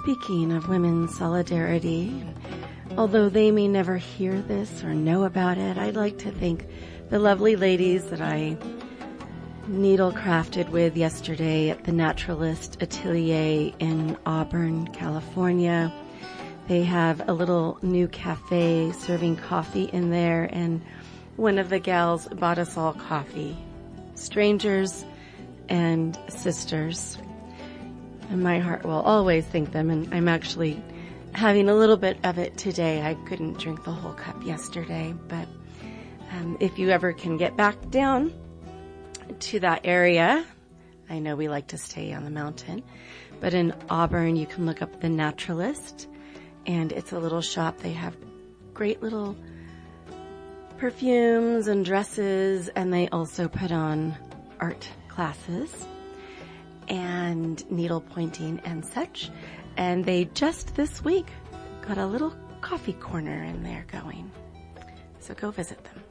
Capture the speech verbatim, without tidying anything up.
Speaking of women's solidarity, although they may never hear this or know about it, I'd like to thank the lovely ladies that I needle crafted with yesterday at the Naturalist Atelier in Auburn, California. They have a little new cafe serving coffee in there, and one of the gals bought us all coffee. Strangers and sisters. And my heart will always thank them, and I'm actually having a little bit of it today. I couldn't drink the whole cup yesterday, but um, if you ever can get back down to that area, I know we like to stay on the mountain, but in Auburn you can look up the Naturalist, and it's a little shop. They have great little perfumes and dresses, and they also put on art classes and needle pointing and such. And they just this week got a little coffee corner in there going. So go visit them.